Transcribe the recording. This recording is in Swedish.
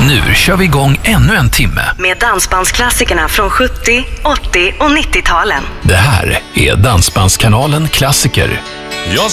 Nu kör vi igång ännu en timme med dansbandsklassikerna från 70, 80 och 90-talen. Det här är Dansbandskanalen Klassiker. Jag